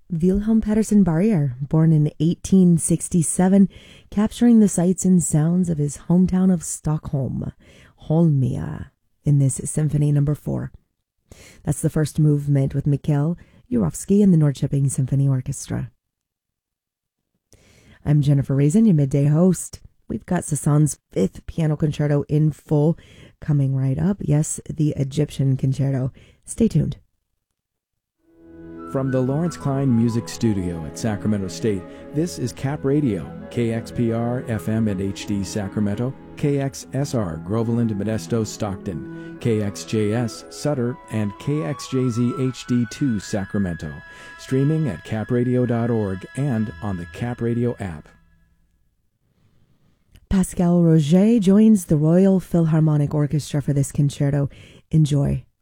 Wilhelm Pedersen Barrier, born in 1867, capturing the sights and sounds of his hometown of Stockholm, Holmia, in this Symphony No. 4. That's the first movement with Mikhail Jurovsky and the Norrköping Symphony Orchestra. I'm Jennifer Raisin, your midday host. We've got Sasan's 5th piano concerto in full coming right up. Yes, the Egyptian Concerto. Stay tuned. From the Lawrence Klein Music Studio at Sacramento State, this is Cap Radio, KXPR FM and HD Sacramento, KXSR Groveland, Modesto, Stockton, KXJS Sutter, and KXJZ HD2 Sacramento. Streaming at capradio.org and on the Cap Radio app. Pascal Roger joins the Royal Philharmonic Orchestra for this concerto. Enjoy.